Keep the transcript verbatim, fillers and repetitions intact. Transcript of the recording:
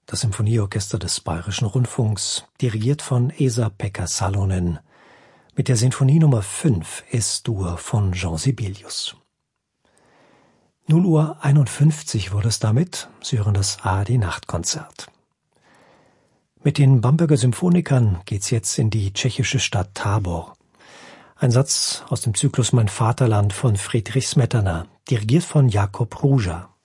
Das Symphonieorchester des Bayerischen Rundfunks, dirigiert von Esa-Pekka Salonen, mit der Sinfonie Nummer fünf Es-Dur von Jean Sibelius. null Uhr einundfünfzig wurde es damit. Sie hören das A R D-Nachtkonzert. Mit den Bamberger Symphonikern geht's jetzt in die tschechische Stadt Tábor. Ein Satz aus dem Zyklus Mein Vaterland von Friedrich Smetana, dirigiert von Jakub Hruja.